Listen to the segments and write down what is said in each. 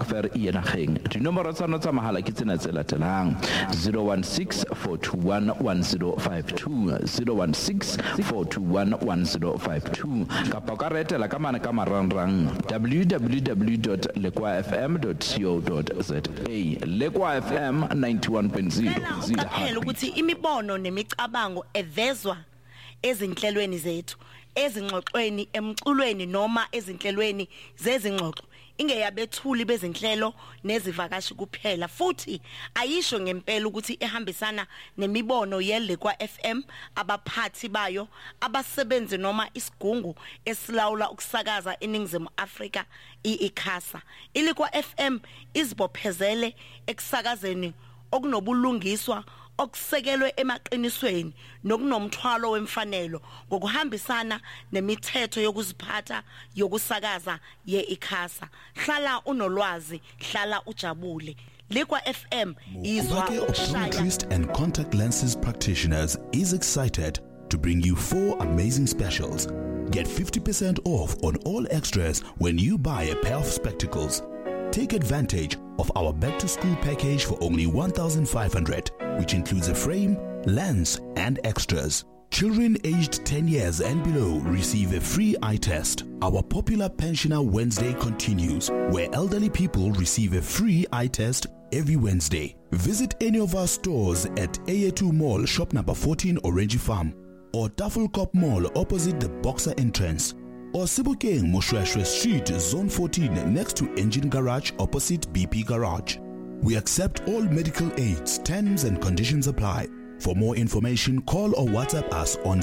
Frankfurt yenageng. Dinomoro tsa no tsa mahala ke tsena tse latelang 016 421 1052 016 421 1052 kapa ka retela ka mana ka marangrang www.lekwafm.co.za Lekwa FM 91.0 Phela ukuthi imibono nemicabango evezwa ezinhlelweni zethu ezingxoxweni emculweni noma ezinhlelweni zezingxoxo ingeyabethuli bezinhlelo nezivakashi kuphela futhi ayisho ngempela ukuthi ehambisana nemibono yeLekwa FM abaphathi bayo abasebenzi noma isigungu esilawula ukusakaza eNingizimu Afrika iICASA. iLekwa FM izibophezele ekusakazeni okunobulungiswa okusekelwe emaqinisweni nokunomthwalo wemfanelo ngokuhambisana nemithetho yokuziphatha yokusakaza yeICASA. Hlala unolwazi, hlala ujabule. Lekwa FM izwa optometrist and contact lenses practitioners is excited to bring you 4 amazing specials. Get 50% off on all extras when you buy a pair of spectacles. Take advantage of our back to school package for only 1,500, which includes a frame, lens, and extras. Children aged 10 years and below receive a free eye test. Our popular Pensioner Wednesday continues, where elderly people receive a free eye test every Wednesday. Visit any of our stores at AA2 Mall, shop number 14, Orange Farm, or Tafelkop Mall opposite the Boxer entrance, or Sebokeng Moshweshwe Street, Zone 14, next to Engine Garage opposite BP Garage. We accept all medical aids. Terms and conditions apply. For more information, call or WhatsApp us on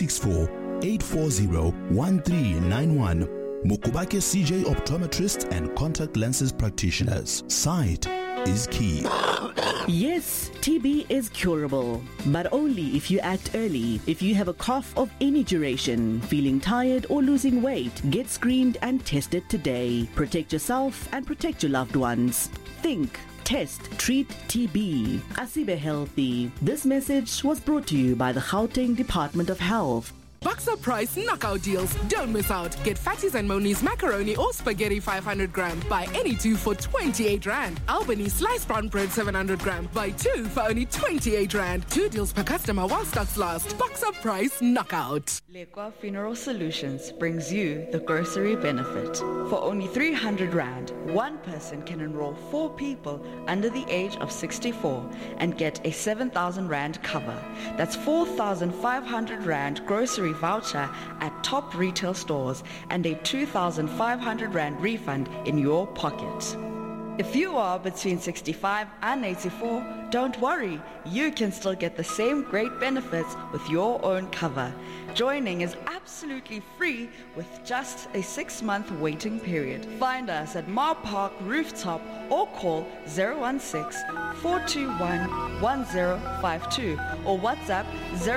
064-840-1391. Mukubake CJ Optometrists and Contact Lenses Practitioners. Sight is key. Yes, TB is curable, but only if you act early. If you have a cough of any duration, feeling tired or losing weight, get screened and tested today. Protect yourself and protect your loved ones. Think, test, treat TB. Asibe Healthy. This message was brought to you by the Gauteng Department of Health. Boxer Price knockout deals. Don't miss out. Get Fatties and Moni's macaroni or spaghetti 500 gram. Buy any 2 for 28 Rand. Albany sliced brown bread 700 gram. Buy 2 for only 28 Rand. 2 deals per customer while stocks last. Boxer Price knockout. Lekwa Funeral Solutions brings you the grocery benefit. For only 300 Rand, one person can enroll 4 people under the age of 64 and get a 7,000 Rand cover. That's 4,500 Rand grocery voucher at top retail stores and a 2,500 Rand refund in your pocket. If you are between 65 and 84, don't worry, you can still get the same great benefits with your own cover. Joining is absolutely free with just a 6-month waiting period. Find us at Mar Park Rooftop or call 016-421-1052 or WhatsApp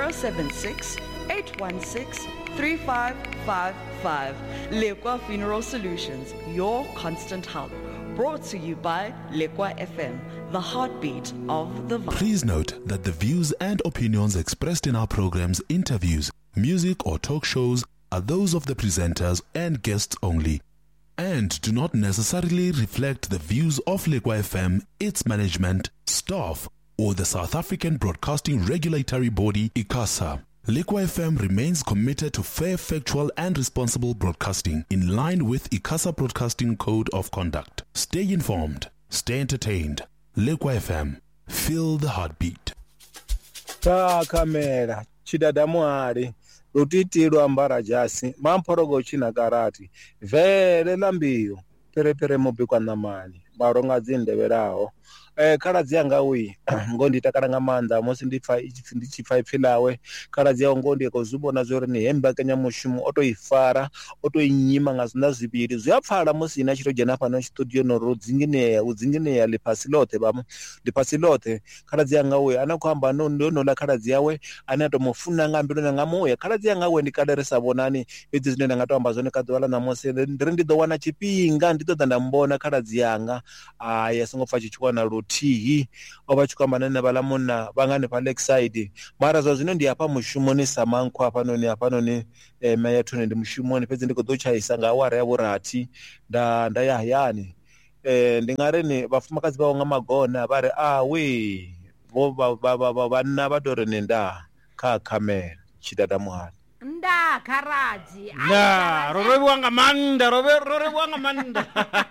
076-816-3555. Lekwa Funeral Solutions, your constant help. Brought to you by Lekwa FM, the heartbeat of the vibe. Please note that the views and opinions expressed in our programs, interviews, music or talk shows are those of the presenters and guests only, and do not necessarily reflect the views of Lekwa FM, its management, staff, or the South African Broadcasting Regulatory Body, ICASA. Lekwa FM remains committed to fair, factual, and responsible broadcasting in line with ICASA Broadcasting Code of Conduct. Stay informed, stay entertained. Lekwa FM, feel the heartbeat. Ta kamera, chidadamuari, rutiti ruambara jasi, mamporogo china garati, vere lambiyo, pere mubikwa namani, maronga zinde verao. Karadzi yanga uyi ngondi takaranga manda musi ndichifa ipfilawe karadzi yanga ngondi kozubona zori ni hemba kanya mushumo otoifara otoinyima ngazina zibiri ziyapfala musi ina chito jena pano studio no udzingineya lipasilote bamo lipasilote karadzi yanga uyi anakuamba no la karadzi yawe anatomufuna ngambiro ngamoya karadzi yanga uyi ndikaderesa bonani idzi zine ngatoamba zone kadwala namusi ndindo wana chipinga nditoda ndambona karadzi yanga yasingopfa chichwana tihi obachukambana nabalamona bangane pa lakeside mara zvazvino ndi apa mushumoni samanko apanoni mayathone ndi mushumoni pedze ndiko dochaisa ngawara yavorati ndayahayani ndi nga ri ni vhafumakadzi vha nga magona vha ri we vanna vha tou ri ni nda kha khamela tshidadamuhali nda kharadzi Na, rorewa nga manda, rorewa nga manda.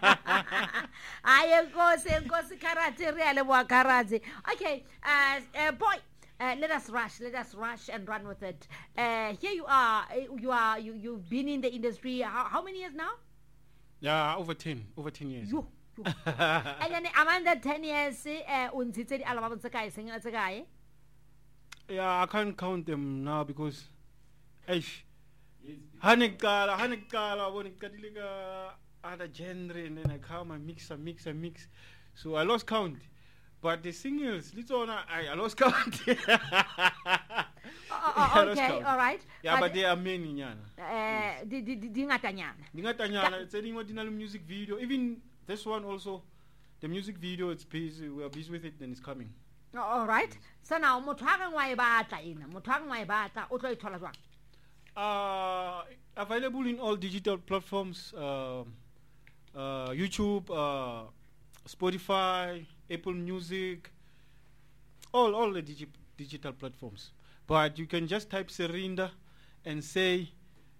hayi enkosi kharadzi ri aleboa kharadzi. Okay, boy, let us rush and run with it. Here you are, you've been in the industry how many years now? Yeah, over 10 years. You. And then among the 10 years untshitse di-album tse kae sengela tse kae? Yeah, I can't count them now because Hanikala, when it got other genre, and then I come and mix. So I lost count. But the singles, I lost count. Okay, all right. Yeah, but there are many. Di ngatanyana. It's an original music video. Even this one also, the music video, it's busy. We are busy with it, then it's coming. All right. So now, motho a reng wa e batla o tlo e thola jwang? Available in all digital platforms, YouTube, Spotify, Apple Music, all the digital platforms. But you can just type Serinda and say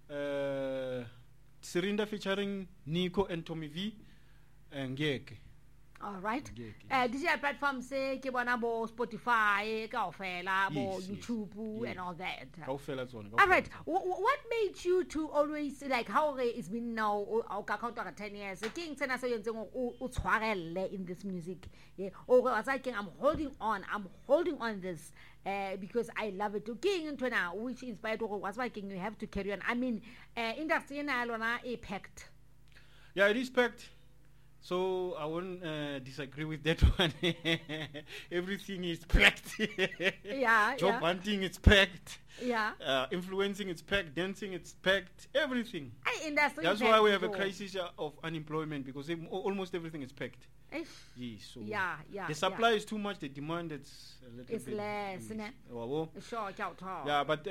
Serinda featuring Nico and Tommy V and Geke. All right. Digital platforms say ke bona bo Spotify, kaofela, bo YouTube and all that. All right. What made you to always like how it's been now o ka count 10 years? Ke eng tsena se yentseng o tshwarelle in this music? Yeah. O was like I'm holding on this because I love it. Ke eng ntwana which inspired o was like you have to carry on. I mean, industry na lona e packed. Yeah, it is packed. So I won't disagree with that one. Everything is packed. Job hunting, it's packed. Influencing, it's packed. Dancing, it's packed. Everything. That's why we have a crisis of unemployment because almost everything is packed. Yes, so the supply is too much. The demand it's a little bit less. Sure, yeah, but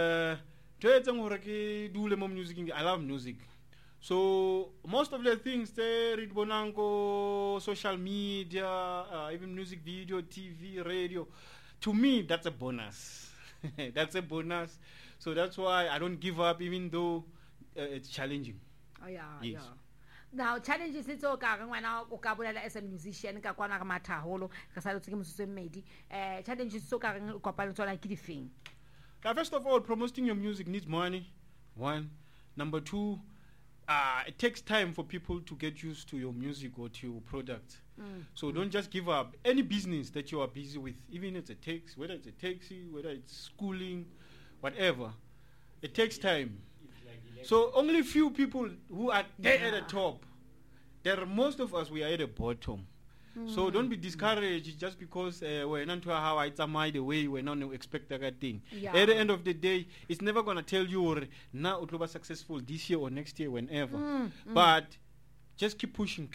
I love music. So most of the things they read Bonango, social media, even music video, TV, radio, to me that's a bonus. That's a bonus. So that's why I don't give up even though it's challenging. Yes. Now challenges it's okay ngwana o ka bolela as a musician ka kwana ka mathaholo ka sa lotse ke mosotse mmedi challenges so ka reng o kopana tsona ke difeng. First of all, promoting your music needs money. One. Number two, it takes time for people to get used to your music or to your product. So don't just give up. Any business that you are busy with, even if it's a taxi, whether it's a taxi, whether it's schooling, whatever, it takes time. So only few people who are there at the top. Most of us, we are at the bottom. So don't be discouraged just because we're not how it's the way we're not expect that thing. At the end of the day, it's never gonna tell you now it will be successful this year or next year, whenever. But just keep pushing.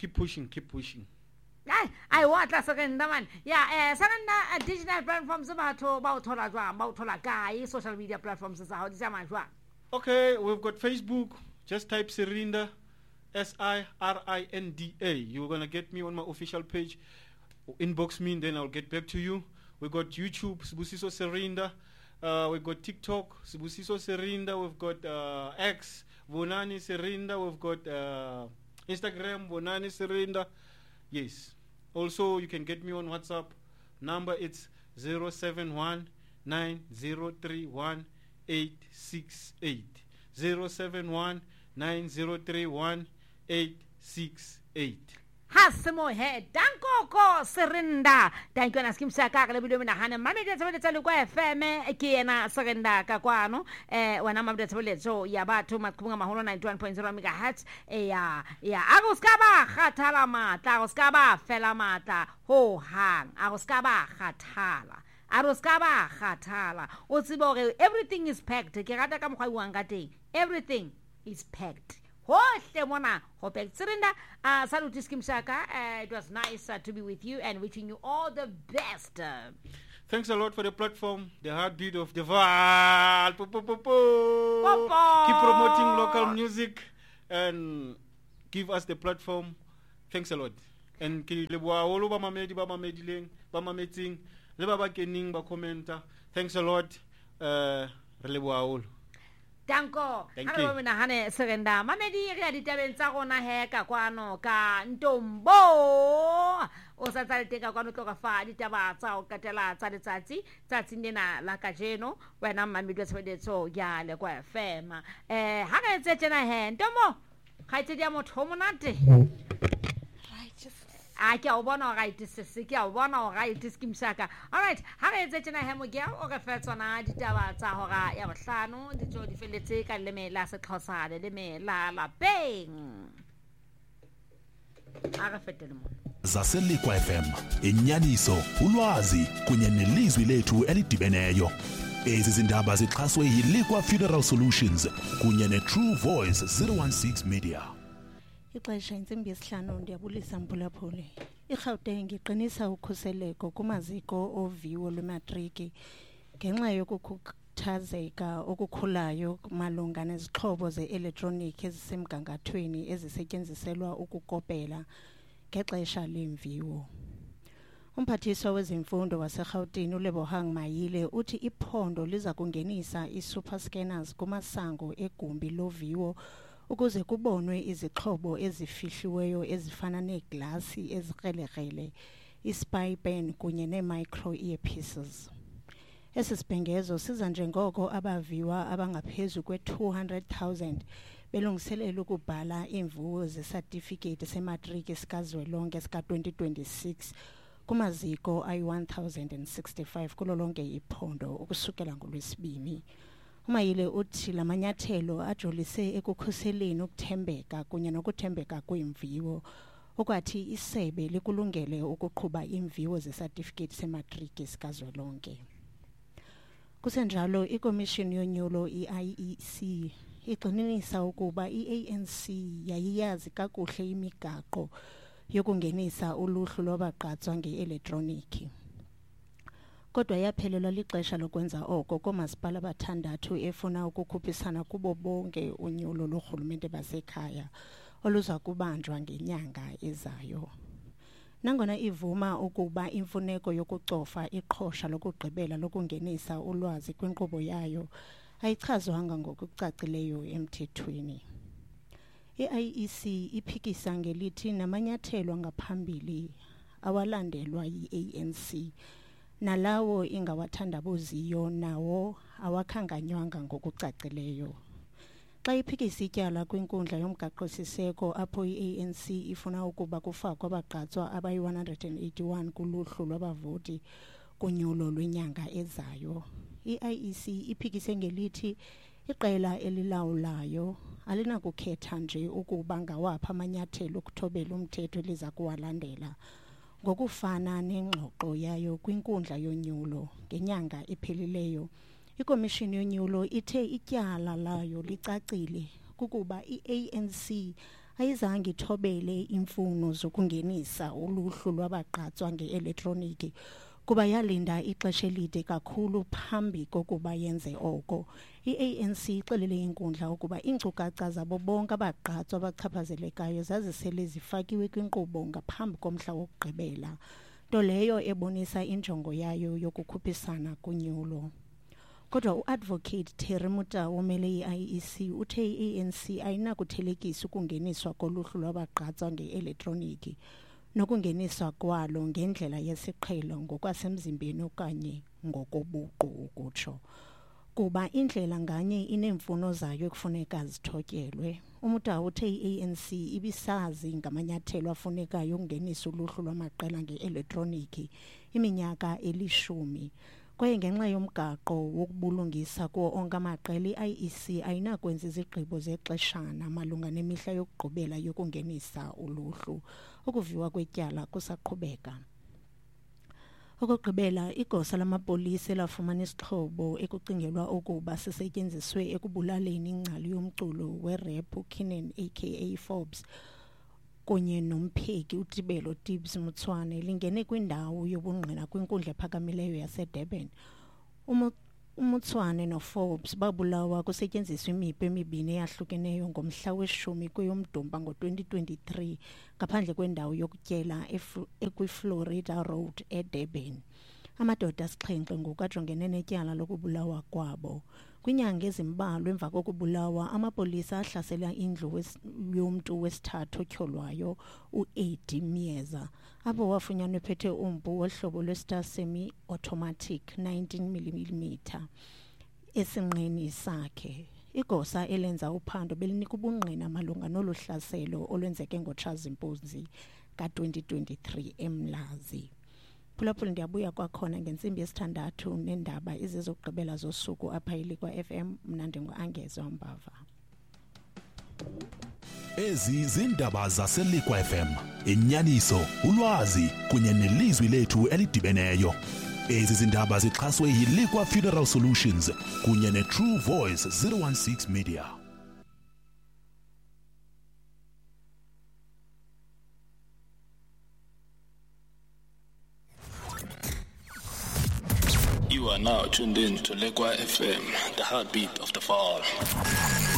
I want that second man. Yeah, second digital platforms about social media platforms how this man. Okay, we've got Facebook. Just type Serinda. SIRINDA. You're gonna get me on my official page. Inbox me, and then I'll get back to you. We got YouTube, Sibusiso Serinda. We've got TikTok, Sibusiso Serinda. We've got X, Bonani Serinda. We've got Instagram, Bonani Serinda. Yes. Also, you can get me on WhatsApp. Number it's 07190318868. 07190318868. Hasimo he dankoko Serinda thank you naskim saka ka le video mina hana mami de tsebetsa le kwa FM ke yena Serinda ka kwano wana mami de tsebetso ya batho makubunga maholo 91.0 MHz ya akuskaba khathala matla akuskaba fela matla ho hang akuskaba khathala aroskaba khathala o tsibore everything is packed ke rata ka mkhwa buang ka teng everything is packed. Serinda, salutis Kimsaka. It was nice to be with you and wishing you all the best. Thanks a lot for the platform, the heartbeat of the Val. Keep promoting local music and give us the platform. Thanks a lot. and ke leboha holo ba mametsing le ba keneng ba commenta. Thanks a lot. Re leboha holo. Danko, ha re nahane serenda mamedi re a ditabeng tsa rona he ka kwano ka Ntombo o sa tsalteka kwano tloka fa ditaba tsa o katela tsa letsatsi lena la kajeno wena mamedi wa sebedetso ya le kwa FM ha re etse tjena he Ntombo ga itse dia motho monate ke a bona right se ke a bona right skimsaka. All right, ha re etse tjena he mogea o re fetsona ditaba tsa hora ya bohlano di tlo di feletse ka leme la Sexhosa le leme la lapeng a re fetele mo zaseLikwa FM inyaniso ulwazi kunye nelizwi lethu elidibeneyo. Ezi zindaba zixhaswe yiLikwa Funeral Solutions kunye neTrue Voice 016 Media. Ixesha intsimbi yesihlanu ndiyabulisa Mphulaphuli. IGauteng iqinisa ukhuseleko kumaziko oviwo lwematriki ngenxa yokukhuthazeka okukhulayo malunga nezixhobo ze-elektroniki ezisemgangathweni ezisetyenziselwa ukukopela ngexesha lemviwo. Umphathiswa wezemfundo waseGauteng uLebohang Mayile uthi iphondo liza kungenisa i-super scanners kumasango egumbi loviwo ukuze kubonwe izixhobo ezifihliweyo ezifana neeglasi ezikrelekrele, i-spy pen kunye nee-micro earpieces. Esi sibhengezo siza njengoko abaviwa abangaphezu kwe-200,000 belungiselela ukubhala iimvuwo zesatifikethi sematriki sikazwelonke sika-2026 kumaziko ayi-1065 kulo lonke iphondo ukusukela ngoLwesibini. Umayile uthi la manyathelo ajolise ekukhuseleni ukuthembeka kunye nokuthembeka kwemviwo okwathi isebe likulungele ukuqhuba imviwo zesatifikethi sematriki sikazwelonke. Kusenjalo ikomishini yonyulo i-IEC igxininisa ukuba i-ANC yayiyazi kakuhle imigaqo yokungenisa uluhlu lwabagqatswa nge-elektroniki. Kodwa yaphelelwa lixesha lokwenza oko koomasipala abathandathu efuna ukukhuphisana kubo bonke unyulo lorhulumente basekhaya oluza kubanjwa ngenyanga ezayo. Nangona ivuma ukuba imfuneko yokucofa iqhosha lokugqibela lokungenisa ulwazi kwinkqubo yayo ayichazwanga ngokucacileyo emthethweni. I-IEC iphikisa ngelithi namanyathelo ngaphambili awalandelwa yi-ANC nalawo ingawathandabuziyo nawo awakhanganywanga ngokucacileyo. Xa iphikisa ityala kwinkundla yomgaqo-siseko apho i-ANC ifuna ukuba kufakwe abagqatswa abayi-181 kuluhlu lwabavoti kunyulo lwenyanga ezayo, i-IEC iphikise ngelithi iqela elilawulayo alinakukhetha nje ukuba ngawaphi amanyathelo okuthobela umthetho eliza kuwalandela ngokufana nengxoxo yayo kwinkundla yonyulo ngenyanga ephelileyo. Ikomishini yonyulo ithe ityala layo licacile kukuba i-ANC ayizange ithobele imfuno zokungenisa uluhlu lwabagqatswa nge-elektroniki kuba yalinda ixesha elide kakhulu phambi kokuba yenze oko. I-ANC ixelele inkundla ukuba iinkcukacha zabo bonke abagqatswa abachaphazelekayo zazisele zifakiwe kwinkqubo ngaphambi komhla wokugqibela, nto leyo ebonisa injongo yayo yokukhuphisana kunyulo. Kodwa uadvocate Terry Mutau omele i-IEC uthe i-ANC ayinakuthelekisa ukungeniswa koluhlu lwabagqatswa nge-elektroniki nokungeniswa kwalo ngendlela yesiqhelo ngokwasemzimbeni okanye ngokobuqu ukutsho, kuba indlela nganye ineemfuno zayo ekufuneka zithotyelwe. Umutau uthe i-ANC ibisazi ngamanyathelo afunekayo ukungenisa uluhlu lwamaqela nge-elektroniki iminyaka 10 kwaye ngenxa yomgaqo wokubulungisa kuwo onke amaqela i-IEC ayinakwenza izigqibo zexeshana malunga nemihla yokugqibela yokungenisa uluhlu. Ukuviwa kwetyala kusaqhubeka. Okugqibela, igosa lamapolisa lafumana isixhobo ekucingelwa ukuba sisetyenziswe ekubulaleni ingcali yomculo werap uKeenan aka Forbes kunye nompheki uTibelo Tibbs Mtswane lingene kwindawo yobungqina kwinkundla ephakamileyo yaseDurban. uMutswane noForbes babulawa kusetshenziswa imipu emibini eyahlukeneyo ngomhla we-10 kweyoMdumba ngo-2023 ngaphandle kwendawo yokutyela ekwi-Florida Road eDurban. Amadoda asixhenxe ngokajongene netyala lokubulawa kwabo. Kwinyanga ezimbalwa emva kokubulawa, amapolisa ahlasela indlu yomntu wesithathu otyholwayo u-Eddie Mieza, apho wafunyanwa ephethe umpu wohlobo lwe-Star semi-automatic 19mm esinqeni sakhe. Igosa elenza uphando belinika ubungqina malunga nolu hlaselo olwenzeke ngoTshazimpuzi ka-2023 eMlazi. Phulaphula ndiyabuya kwakhona ngentsimbi yesithandathu nendaba ezizokugqibela zosuku apha iLikwa FM. Mna ndingu-Angezwa Mbava. Ezi zindaba zaseLikwa FM, inyaniso, ulwazi kunye nelizwi lethu elidibeneyo. Ezi zindaba zixhaswe yiLikwa Funeral Solutions kunye neTrue Voice 016 Media. You are now tuned in to Lekwa FM, the heartbeat of the fall.